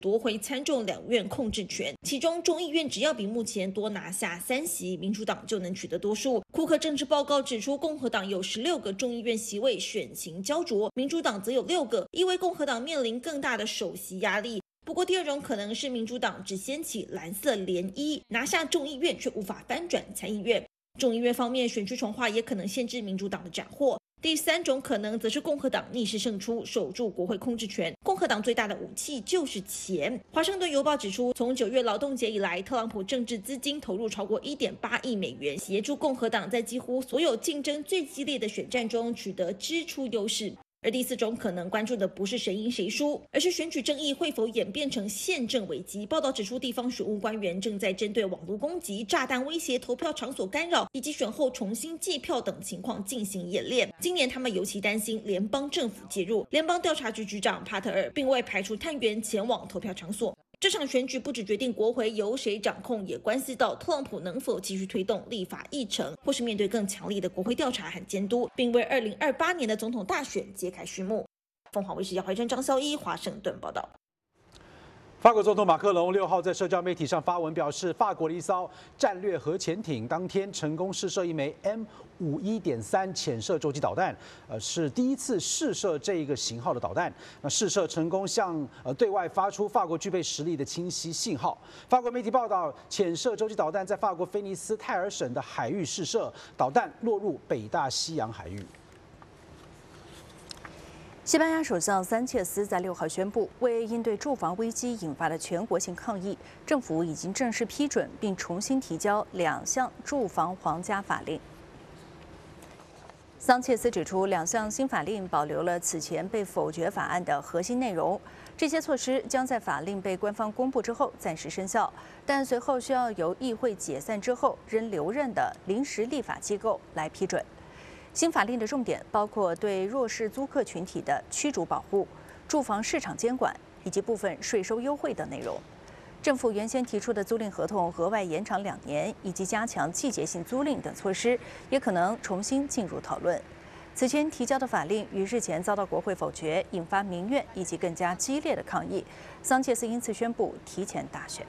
夺回参众两院控制权，其中众议院只要比目前多拿下3席，民主党就能取得多数。库克政治报告指出，共和党有16个众议院席位选情焦灼，民主党则有6个，意味共和党面临更大的首席压力。不过，第二种可能是民主党只掀起蓝色涟漪，拿下众议院却无法翻转参议院。众议院方面，选区重划也可能限制民主党的斩获。第三种可能则是共和党逆势胜出，守住国会控制权。共和党最大的武器就是钱。华盛顿邮报指出，从9月劳动节以来，特朗普政治资金投入超过1.8亿美元，协助共和党在几乎所有竞争最激烈的选战中取得支出优势。而第四种可能关注的不是谁赢谁输，而是选举争议会否演变成宪政危机。报道指出，地方选务官员正在针对网络攻击、炸弹威胁、投票场所干扰以及选后重新计票等情况进行演练。今年他们尤其担心联邦政府介入。联邦调查局局长帕特尔并未排除探员前往投票场所。这场选举不只决定国会由谁掌控，也关系到特朗普能否继续推动立法议程，或是面对更强力的国会调查和监督，并为2028年的总统大选揭开序幕。凤凰卫视姚怀珍、张孝一华盛顿报道。 法国总统马克龙6号在社交媒体上发文表示，法国的一艘战略核潜艇当天成功试射一枚 M51.3潜射洲际导弹，是第一次试射这一个型号的导弹。那试射成功向对外发出法国具备实力的清晰信号。法国媒体报道，潜射洲际导弹在法国菲尼斯泰尔省的海域试射，导弹落入北大西洋海域。 西班牙首相桑切斯在6号宣布，为应对住房危机引发的全国性抗议，政府已经正式批准并重新提交2项住房皇家法令。桑切斯指出，2项新法令保留了此前被否决法案的核心内容，这些措施将在法令被官方公布之后暂时生效，但随后需要由议会解散之后仍留任的临时立法机构来批准。新法令的重点包括对弱势租客群体的驱逐保护、住房市场监管以及部分税收优惠等内容。政府原先提出的租赁合同额外延长2年，以及加强季节性租赁等措施，也可能重新进入讨论。此前提交的法令于日前遭到国会否决，引发民怨以及更加激烈的抗议。桑切斯因此宣布提前大选。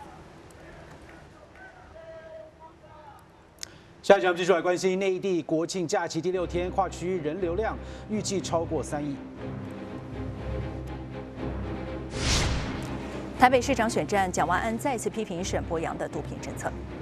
下一节我们继续来关心内地国庆假期第6天，跨区域人流量预计超过3亿。 台北市长选战，蒋万安再次批评沈伯洋的毒品政策。